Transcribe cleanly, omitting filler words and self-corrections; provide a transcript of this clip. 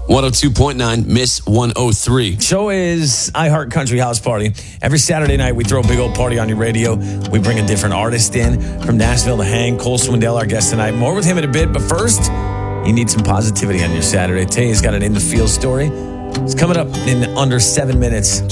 102.9, Miss 103. Show is iHeart Country House Party. Every Saturday night, we throw a big old party on your radio. We bring a different artist in from Nashville to hang. Cole Swindell, our guest tonight. More with him in a bit, but first, you need some positivity on your Saturday. Tay's got an in the field story. It's coming up in under 7 minutes.